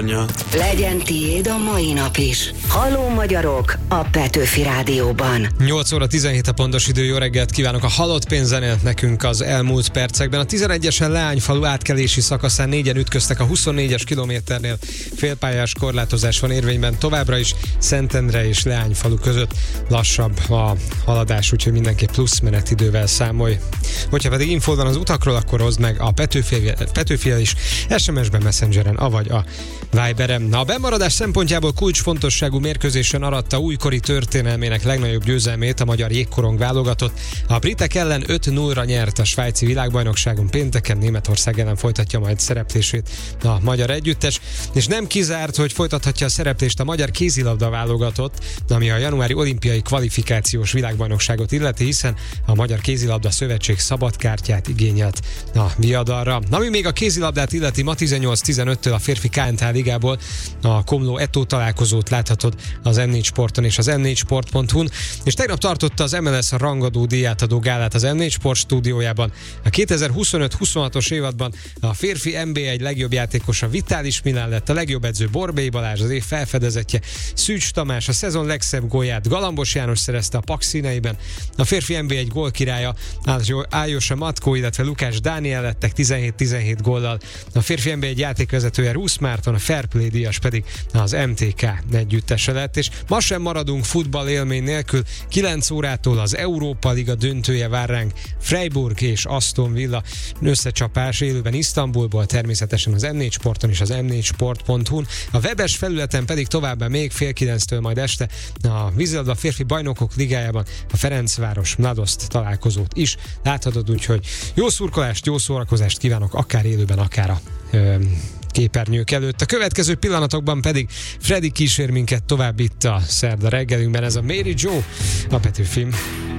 lánya. Legyen tiéd a mai nap is. Halló magyarok a Petőfi Rádióban. 8 óra 17 a pontos idő, jó reggelt kívánok. A halott pénz zenélt nekünk az elmúlt percekben. A 11-esen Leányfalu átkelési szakaszán 4-en ütköztek a 24-es kilométernél. Félpályás korlátozás van érvényben továbbra is Szentendre és Leányfalu között. Lassabb a haladás, úgyhogy mindenképp plusz menetidővel számolj. Hogyha pedig infód van az utakról, akkor hozd meg a Petőfijel is, SMS-ben, Messengeren, avagy a Viberen. A bemaradás szempontjából kulcsfontosságú mérkőzésen aratta újkori történelmének legnagyobb győzelmét a magyar jégkorong válogatott. A britek ellen 5-0-ra nyert a svájci világbajnokságon pénteken, Németország ellen folytatja majd szereplését a magyar együttes, és nem kizárt, hogy folytathatja a szereplést a magyar kézilabda válogatott, ami a januári olimpiai kvalifikációs világbajnokságot illeti, hiszen a Magyar Kézilabda Szövetség szabadkártyát igényelt a viadalra. Ami még a kézilabdát illeti, ma 18-15-től a férfi KNTH ligából a Komló Eto találkozót láthatod az M4 Sporton és az m4sport.hu-n, és tegnap tartotta az MLS a rangadó díjátadó gálát az M4 Sport stúdiójában. A 2025-26-os évadban a férfi NB1 legjobb játékosa Vitális Milán lett, a legjobb edző Borbély Balázs, az év felfedezetje Szűcs Tamás, a szezon legszebb gólját Galambos János szerezte a PAK színeiben, a férfi NB1 gólkirálya Áljosa Matkó, illetve Lukás Dániel lettek 17-17 góllal, a férfi NB1 játékvezetője Rusz Márton, a Fair Play díjas pedig az MTK együttese lett, és ma sem maradunk futball élmény nélkül. 9 órától az Európa Liga döntője vár ránk, Freiburg és Aston Villa összecsapás élőben Isztambulból, természetesen az M4 Sporton és az m4sport.hu-n. A webes felületen pedig továbbá még fél 9-től majd este a vízilabda férfi bajnokok ligájában a Ferencváros Mladoszt találkozót is láthatod, úgyhogy jó szurkolást, jó szórakozást kívánok, akár élőben, akár a képernyők előtt. A következő pillanatokban pedig Freddy kísér minket tovább itt a szerda reggelünkben, ez a Mary Joe, a Petőfim.